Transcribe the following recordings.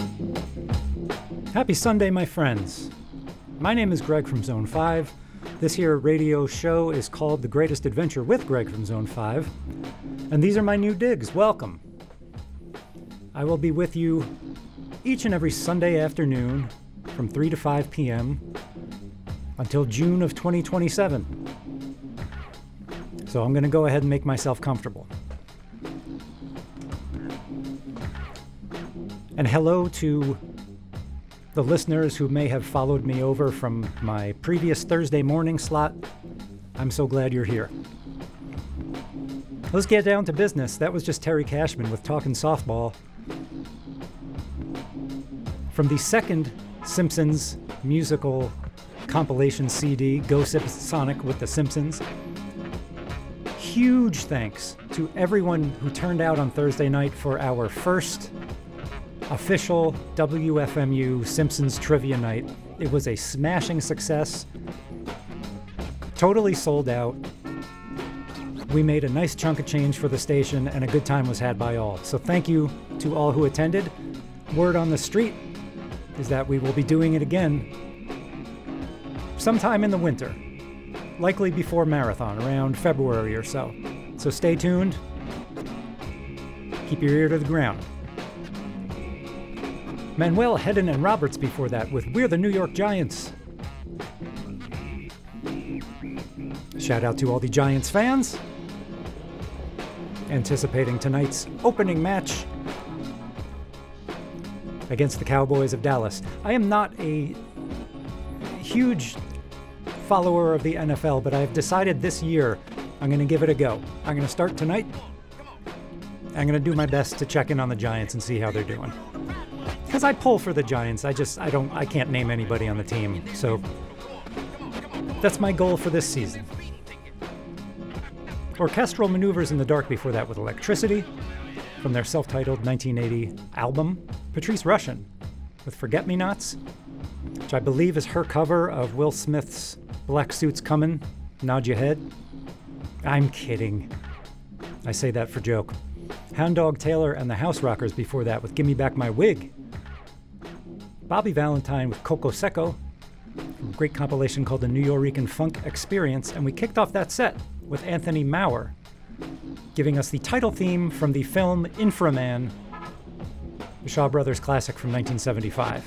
Happy Sunday, my friends. My name is Greg from Zone 5. This here radio show is called The Greatest Adventure with Greg from Zone 5. And these are my new digs. Welcome. I will be with you each and every Sunday afternoon from 3 to 5 p.m. until June of 2027. So I'm going to go ahead and make myself comfortable. And hello to the listeners who may have followed me over from my previous Thursday morning slot. I'm so glad you're here. Let's get down to business. That was just Terry Cashman with Talkin' Softball. From the second Simpsons musical compilation CD, Go Sonic with the Simpsons. Huge thanks to everyone who turned out on Thursday night for our first official WFMU Simpsons Trivia Night. It was a smashing success. Totally sold out. We made a nice chunk of change for the station and a good time was had by all. So thank you to all who attended. Word on the street is that we will be doing it again sometime in the winter. Likely before Marathon, around February or so. So stay tuned. Keep your ear to the ground. Manuel Hedden and Roberts before that with We're the New York Giants. Shout out to all the Giants fans. Anticipating tonight's opening match against the Cowboys of Dallas. I am not a huge follower of the NFL, but I've decided this year I'm going to give it a go. I'm going to start tonight. I'm going to do my best to check in on the Giants and see how they're doing. Because I pull for the Giants. I can't name anybody on the team. So that's my goal for this season. Orchestral maneuvers in the dark before that with Electricity from their self-titled 1980 album. Patrice Rushen with Forget Me Nots, which I believe is her cover of Will Smith's Black Suits Comin', Nod Your Head. I'm kidding. I say that for joke. Hound Dog Taylor and the House Rockers before that with Gimme Back My Wig. Bobby Valentine with Coco Seco from a great compilation called the New Yorican Funk Experience. And we kicked off that set with Anthony Mauer giving us the title theme from the film Inframan, the Shaw Brothers classic from 1975.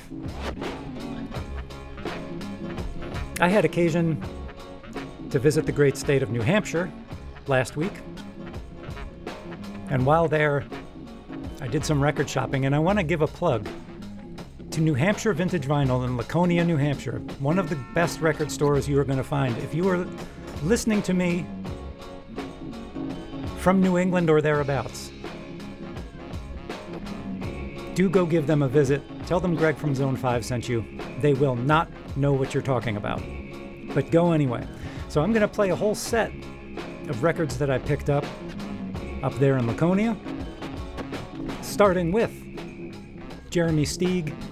I had occasion to visit the great state of New Hampshire last week. And while there, I did some record shopping, and I want to give a plug to New Hampshire Vintage Vinyl in Laconia, New Hampshire, one of the best record stores you are going to find. If you are listening to me from New England or thereabouts, do go give them a visit. Tell them Greg from Zone 5 sent you. They will not know what you're talking about, but go anyway. So I'm going to play a whole set of records that I picked up there in Laconia, starting with Jeremy Steig